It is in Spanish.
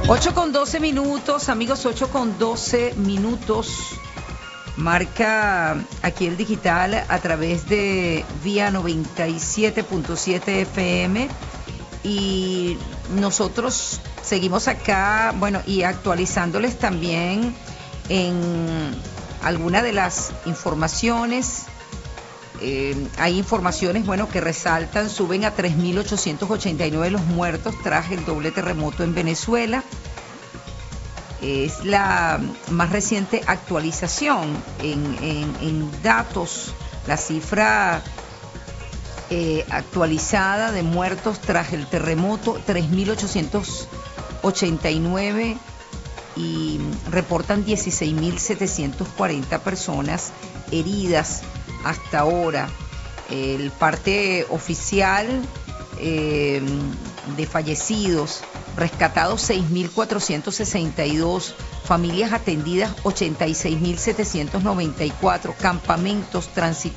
8:12, amigos, 8:12. Marca aquí el digital a través de vía 97.7 FM. Y nosotros seguimos acá, bueno, y actualizándoles también en alguna de las informaciones. Hay informaciones, bueno, que resaltan, suben a 3.889 los muertos tras el doble terremoto en Venezuela. Es la más reciente actualización en datos, la cifra actualizada de muertos tras el terremoto, 3.889, y reportan 16.740 personas heridas hasta ahora. El parte oficial de fallecidos: rescatados 6.462, familias atendidas 86.794, campamentos transitados